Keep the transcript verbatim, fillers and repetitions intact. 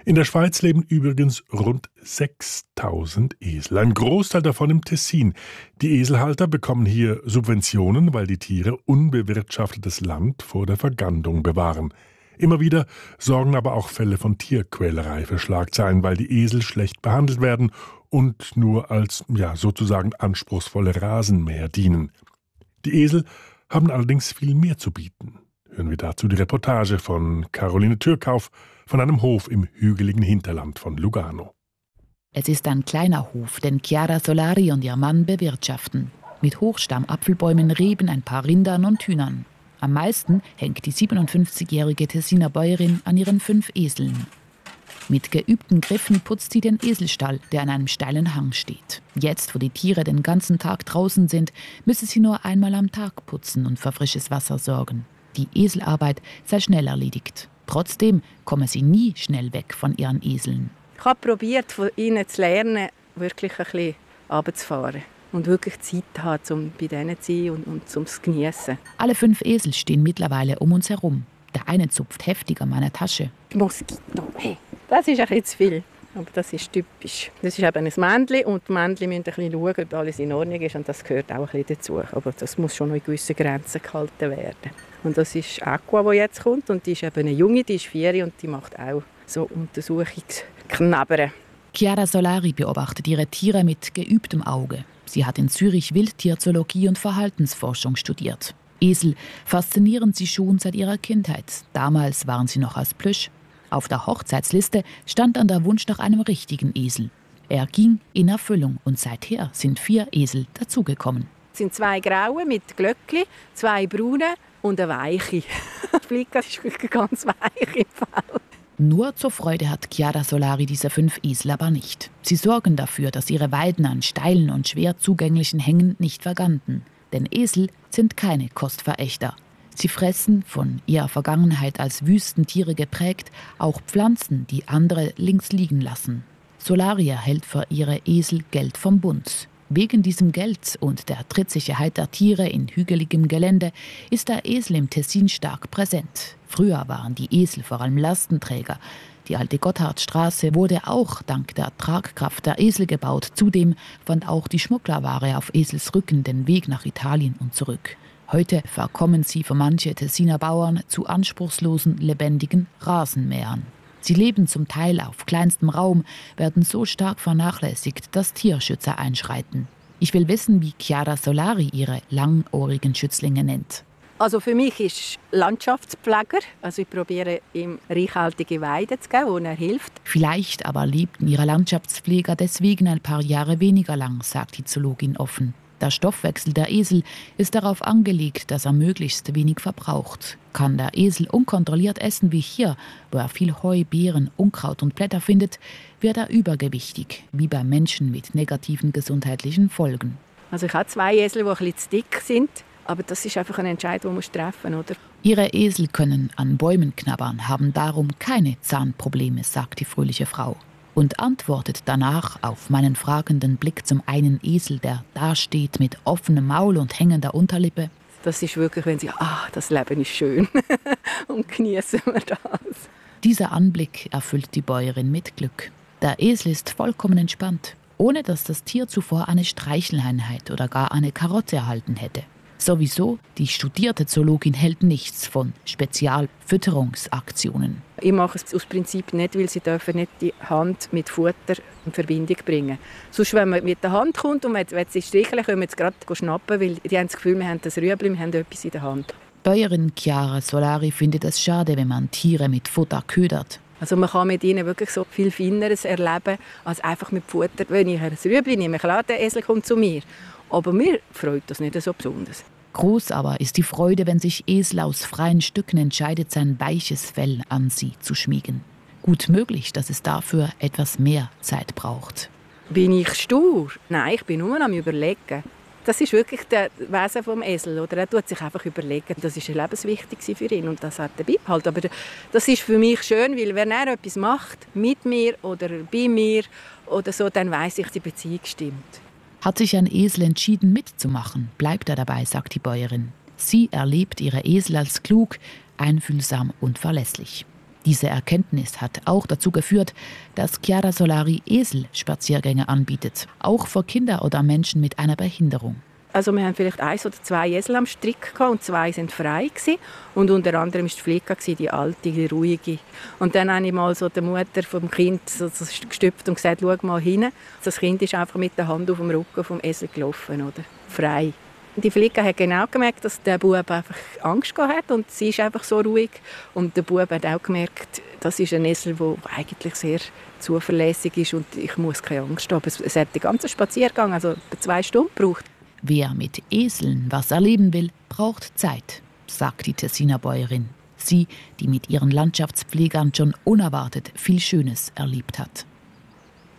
In der Schweiz leben übrigens rund sechstausend Esel, ein Großteil davon im Tessin. Die Eselhalter bekommen hier Subventionen, weil die Tiere unbewirtschaftetes Land vor der Vergandung bewahren. Immer wieder sorgen aber auch Fälle von Tierquälerei für Schlagzeilen, weil die Esel schlecht behandelt werden und nur als, ja, sozusagen anspruchsvolle Rasenmäher dienen. Die Esel haben allerdings viel mehr zu bieten. Hören wir dazu die Reportage von Caroline Türkauf von einem Hof im hügeligen Hinterland von Lugano. Es ist ein kleiner Hof, den Chiara Solari und ihr Mann bewirtschaften. Mit Hochstamm-Apfelbäumen, Reben, ein paar Rindern und Hühnern. Am meisten hängt die siebenundfünfzigjährige Tessiner Bäuerin an ihren fünf Eseln. Mit geübten Griffen putzt sie den Eselstall, der an einem steilen Hang steht. Jetzt, wo die Tiere den ganzen Tag draußen sind, müsse sie nur einmal am Tag putzen und für frisches Wasser sorgen. Die Eselarbeit sei schnell erledigt. Trotzdem komme sie nie schnell weg von ihren Eseln. Ich habe probiert, von ihnen zu lernen, wirklich ein bisschen runterzufahren. Und wirklich Zeit haben, um bei denen zu sein und, und um es zu geniessen. Alle fünf Esel stehen mittlerweile um uns herum. Der eine zupft heftig an meiner Tasche. Moskito, hey, das ist ein bisschen zu viel. Aber das ist typisch. Das ist eben ein Männchen und die Männchen müssen ein bisschen schauen, ob alles in Ordnung ist. Und das gehört auch ein bisschen dazu. Aber das muss schon noch in gewissen Grenzen gehalten werden. Und das ist Aqua, die jetzt kommt. Und die ist eben eine Junge, die ist vier und die macht auch so Untersuchungsknabbern. Chiara Solari beobachtet ihre Tiere mit geübtem Auge. Sie hat in Zürich Wildtierzoologie und Verhaltensforschung studiert. Esel faszinieren sie schon seit ihrer Kindheit. Damals waren sie noch als Plüsch. Auf der Hochzeitsliste stand dann der Wunsch nach einem richtigen Esel. Er ging in Erfüllung und seither sind vier Esel dazugekommen. Es sind zwei graue mit Glöckli, zwei braune und eine weiche. Die Flicke ist wirklich ganz weich im Fell. Nur zur Freude hat Chiara Solari diese fünf Esel aber nicht. Sie sorgen dafür, dass ihre Weiden an steilen und schwer zugänglichen Hängen nicht verganden. Denn Esel sind keine Kostverächter. Sie fressen, von ihrer Vergangenheit als Wüstentiere geprägt, auch Pflanzen, die andere links liegen lassen. Solari erhält für ihre Esel Geld vom Bund. Wegen diesem Geld und der Trittsicherheit der Tiere in hügeligem Gelände ist der Esel im Tessin stark präsent. Früher waren die Esel vor allem Lastenträger. Die alte Gotthardstraße wurde auch dank der Tragkraft der Esel gebaut. Zudem fand auch die Schmugglerware auf Eselsrücken den Weg nach Italien und zurück. Heute verkommen sie für manche Tessiner Bauern zu anspruchslosen, lebendigen Rasenmähern. Sie leben zum Teil auf kleinstem Raum, werden so stark vernachlässigt, dass Tierschützer einschreiten. Ich will wissen, wie Chiara Solari ihre langohrigen Schützlinge nennt. Also für mich ist Landschaftspfleger. Also ich probiere ihm reichhaltige Weide zu geben, wo er hilft. Vielleicht aber lebten ihre Landschaftspfleger deswegen ein paar Jahre weniger lang, sagt die Zoologin offen. Der Stoffwechsel der Esel ist darauf angelegt, dass er möglichst wenig verbraucht. Kann der Esel unkontrolliert essen wie hier, wo er viel Heu, Beeren, Unkraut und Blätter findet, wird er übergewichtig, wie bei Menschen mit negativen gesundheitlichen Folgen. Also ich habe zwei Esel, die ein bisschen zu dick sind, aber das ist einfach ein Entscheid, den man treffen muss, oder? Ihre Esel können an Bäumen knabbern, haben darum keine Zahnprobleme, sagt die fröhliche Frau. Und antwortet danach auf meinen fragenden Blick zum einen Esel, der dasteht mit offenem Maul und hängender Unterlippe. Das ist wirklich, wenn sie, ah, das Leben ist schön und genießen wir das. Dieser Anblick erfüllt die Bäuerin mit Glück. Der Esel ist vollkommen entspannt, ohne dass das Tier zuvor eine Streicheleinheit oder gar eine Karotte erhalten hätte. Sowieso, die studierte Zoologin hält nichts von Spezialfütterungsaktionen. Ich mache es aus Prinzip nicht, weil sie dürfen nicht die Hand mit Futter in Verbindung bringen. Sonst, wenn man mit der Hand kommt und man will sie streicheln, können wir jetzt gerade schnappen, weil die haben das Gefühl, wir haben das Rüebli, wir haben etwas in der Hand. Bäuerin Chiara Solari findet es schade, wenn man Tiere mit Futter ködert. Also man kann mit ihnen wirklich so viel Feineres erleben, als einfach mit Futter. Wenn ich ein Rüebli nehme, klar, der Esel kommt zu mir. Aber mir freut das nicht so besonders. Groß aber ist die Freude, wenn sich Esel aus freien Stücken entscheidet, sein weiches Fell an sie zu schmiegen. Gut möglich, dass es dafür etwas mehr Zeit braucht. Bin ich stur? Nein, ich bin nur am Überlegen. Das ist wirklich das Wesen des Esel. Oder? Er tut sich einfach überlegen. Das war lebenswichtig für ihn und das hat er beibehalten. Aber das ist für mich schön, weil wenn er etwas macht, mit mir oder bei mir oder so, dann weiss ich, die Beziehung stimmt. Hat sich ein Esel entschieden mitzumachen, bleibt er dabei, sagt die Bäuerin. Sie erlebt ihre Esel als klug, einfühlsam und verlässlich. Diese Erkenntnis hat auch dazu geführt, dass Chiara Solari Eselspaziergänge anbietet, auch für Kinder oder Menschen mit einer Behinderung. Also wir haben vielleicht eins oder zwei Esel am Strick gehabt und zwei sind frei gewesen. Und unter anderem war die Flicka, die alte, die ruhige. Und dann habe ich mal so der Mutter vom Kind so gestüpft und gesagt, schau mal hin. Das Kind ist einfach mit der Hand auf dem Rücken vom Esel gelaufen, oder? Frei. Die Flicka hat genau gemerkt, dass der Bub einfach Angst hat und sie ist einfach so ruhig. Und der Bub hat auch gemerkt, das ist ein Esel, der eigentlich sehr zuverlässig ist und ich muss keine Angst haben. Es hat den ganzen Spaziergang, also zwei Stunden gebraucht. Wer mit Eseln was erleben will, braucht Zeit, sagt die Tessiner Bäuerin. Sie, die mit ihren Landschaftspflegern schon unerwartet viel Schönes erlebt hat.